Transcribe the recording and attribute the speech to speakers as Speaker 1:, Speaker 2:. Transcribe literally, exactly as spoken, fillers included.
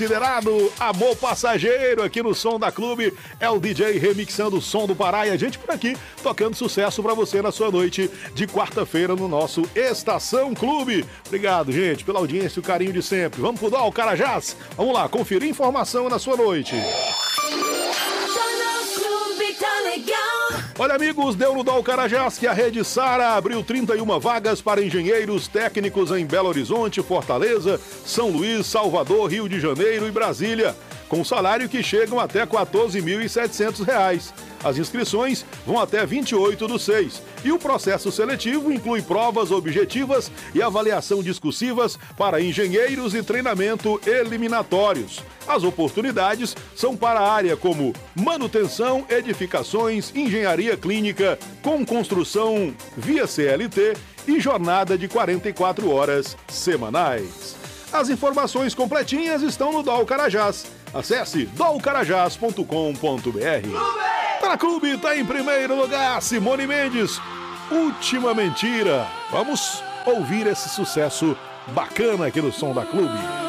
Speaker 1: Considerado Amor Passageiro aqui no Som da Clube, é o D J remixando o som do Pará e a gente por aqui tocando sucesso pra você na sua noite de quarta-feira no nosso Estação Clube. Obrigado, gente, pela audiência e o carinho de sempre. Vamos pro Dol Carajás? Vamos lá, conferir informação na sua noite. Olha, amigos, deu no Dol Carajás que a Rede Sara abriu trinta e uma vagas para engenheiros técnicos em Belo Horizonte, Fortaleza, São Luís, Salvador, Rio de Janeiro e Brasília, com salário que chegam até quatorze mil e setecentos reais. As inscrições vão até vinte e oito do seis e o processo seletivo inclui provas objetivas e avaliação discursivas para engenheiros e treinamento eliminatórios. As oportunidades são para a área como manutenção, edificações, engenharia clínica, com construção via C L T e jornada de quarenta e quatro horas semanais. As informações completinhas estão no Dol Carajás. Acesse dol carajás ponto com ponto br. Tá na Clube, tá em primeiro lugar, Simone Mendes, Última Mentira. Vamos ouvir esse sucesso bacana aqui no Som da Clube.